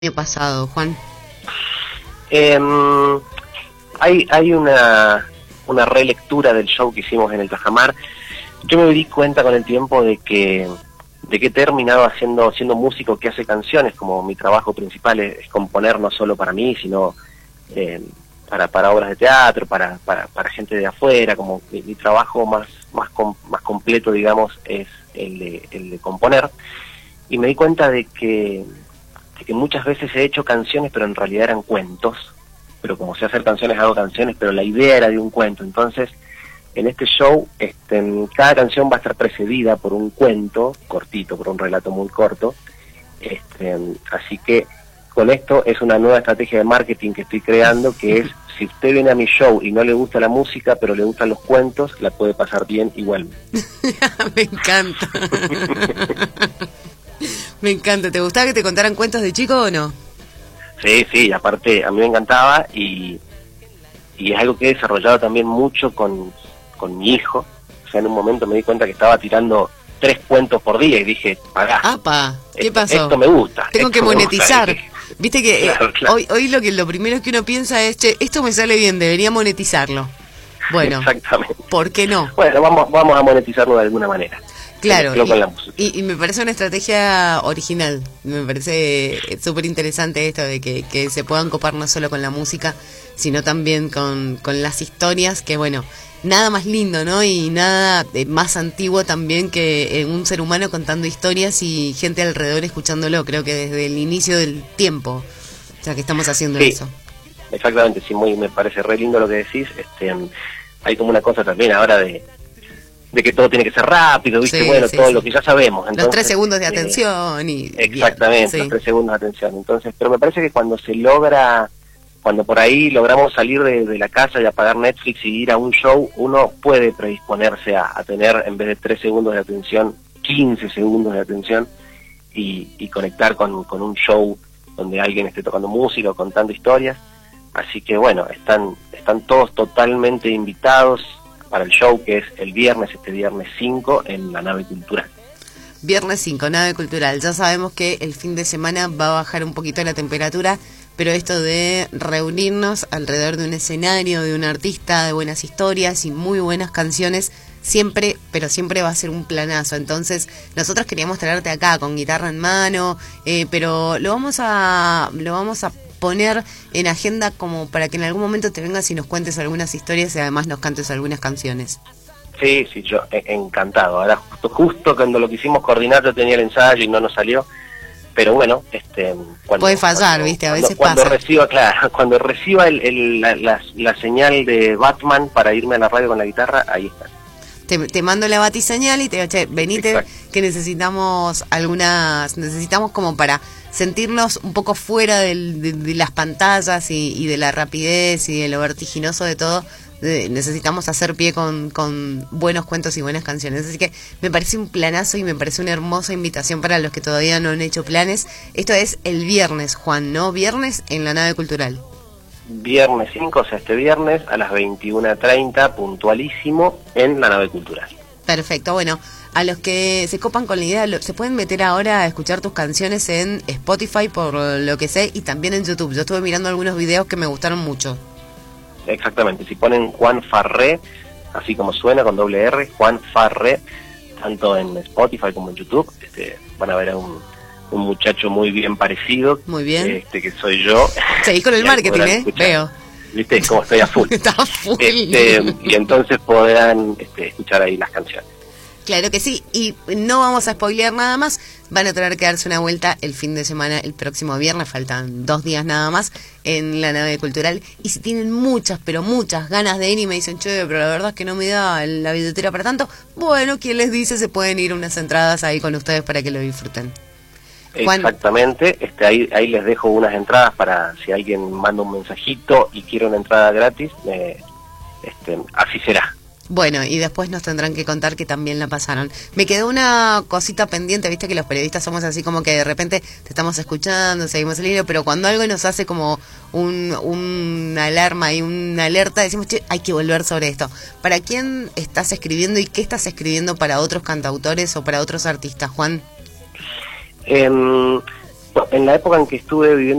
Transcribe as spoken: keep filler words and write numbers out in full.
año pasado, Juan? Eh, hay hay una, una relectura del show que hicimos en el Tajamar. Yo me di cuenta con el tiempo de que de que he terminado haciendo siendo músico que hace canciones, como mi trabajo principal es, es componer no solo para mí, sino eh, para para obras de teatro, para para, para gente de afuera. Como mi, mi trabajo más más com, más completo, digamos, es el de, el de componer. Y me di cuenta de que de que muchas veces he hecho canciones, pero en realidad eran cuentos. Pero como sé hacer canciones, hago canciones, pero la idea era de un cuento. Entonces, en este show, este, cada canción va a estar precedida por un cuento cortito, por un relato muy corto. Este, así que con esto es una nueva estrategia de marketing que estoy creando, que es, si usted viene a mi show y no le gusta la música, pero le gustan los cuentos, la puede pasar bien igual. Me encanta. Me encanta. ¿Te gustaba que te contaran cuentos de chico o no? Sí, sí, aparte a mí me encantaba y, y es algo que he desarrollado también mucho con, con mi hijo. O sea, en un momento me di cuenta que estaba tirando tres cuentos por día y dije, pagá. ¡Apa! ¿Qué esto, pasó? Esto me gusta. Tengo que monetizar. Viste que claro, eh, claro. hoy hoy lo que lo primero que uno piensa es, che, esto me sale bien, debería monetizarlo. Bueno, exactamente. ¿Por qué no? Bueno, vamos vamos a monetizarlo de alguna manera. Claro, con y, la música. Y, y me parece una estrategia original. Me parece súper interesante esto de que, que se puedan copar no solo con la música, sino también con, con las historias, que bueno, nada más lindo, ¿no? Y nada más antiguo también que un ser humano contando historias y gente alrededor escuchándolo. Creo que desde el inicio del tiempo, o sea, que estamos haciendo sí, eso. Exactamente, sí, muy me parece re lindo lo que decís. Este, hay como una cosa también ahora de de que todo tiene que ser rápido, ¿viste? Sí, bueno, sí, todo sí. lo que ya sabemos. Entonces, los tres segundos de eh, atención y... exactamente, bien, los sí. tres segundos de atención. Entonces, pero me parece que cuando se logra, cuando por ahí logramos salir de, de la casa y apagar Netflix y ir a un show, uno puede predisponerse a, a tener, en vez de tres segundos de atención, quince segundos de atención y, y conectar con, con un show donde alguien esté tocando música o contando historias. Así que bueno, están, están todos totalmente invitados para el show, que es el viernes, este viernes cinco, en la Nave Cultural. Viernes cinco, Nave Cultural. Ya sabemos que el fin de semana va a bajar un poquito la temperatura, pero esto de reunirnos alrededor de un escenario, de un artista, de buenas historias y muy buenas canciones, siempre, pero siempre va a ser un planazo. Entonces, nosotros queríamos traerte acá con guitarra en mano, eh, pero lo vamos a, lo vamos a poner en agenda como para que en algún momento te vengas y nos cuentes algunas historias y además nos cantes algunas canciones. Sí, sí, yo eh, encantado. Ahora justo, justo cuando lo quisimos coordinar yo tenía el ensayo y no nos salió, pero bueno, este, cuando, puede fallar, cuando, viste, a cuando, veces cuando pasa. reciba, claro, cuando reciba el, el, la, la, la señal de Batman para irme a la radio con la guitarra, ahí está. Te, te mando la batiseñal y te digo, che, venite. Exacto. Que necesitamos algunas, necesitamos como para sentirnos un poco fuera del, de, de las pantallas y, y de la rapidez y de lo vertiginoso de todo. De, necesitamos hacer pie con, con buenos cuentos y buenas canciones. Así que me parece un planazo y me parece una hermosa invitación para los que todavía no han hecho planes. Esto es el viernes, Juan, ¿no? Viernes en la Nave Cultural. Viernes cinco, o sea, este viernes a las veintiuna treinta, puntualísimo, en la Nave Cultural. Perfecto, bueno, a los que se copan con la idea, lo, se pueden meter ahora a escuchar tus canciones en Spotify, por lo que sé, y también en YouTube. Yo estuve mirando algunos videos que me gustaron mucho. Exactamente, si ponen Juan Farré, así como suena, con doble R, Juan Farré, tanto en Spotify como en YouTube, este, van a ver a un... un muchacho muy bien parecido, muy bien, este que soy yo. Seguís con el marketing, ¿eh? Escuchar. Veo. ¿Viste? Como estoy a full. Está a full. Este, y entonces podrán este, escuchar ahí las canciones. Claro que sí, y no vamos a spoilear nada más, van a tener que darse una vuelta el fin de semana, el próximo viernes, faltan dos días nada más, en la Nave Cultural, y si tienen muchas, pero muchas ganas de ir y me dicen, che, pero la verdad es que no me da la billetera para tanto, bueno, quien les dice, se pueden ir unas entradas ahí con ustedes para que lo disfruten. Exactamente, este, ahí ahí les dejo unas entradas para si alguien manda un mensajito y quiere una entrada gratis, eh, este, así será. Bueno, y después nos tendrán que contar que también la pasaron. Me quedó una cosita pendiente, viste que los periodistas somos así como que de repente te estamos escuchando, seguimos el hilo, pero cuando algo nos hace como un, un alarma y una alerta, decimos, che, hay que volver sobre esto. ¿Para quién estás escribiendo y qué estás escribiendo para otros cantautores o para otros artistas, Juan? Eh, En la época en que estuve viviendo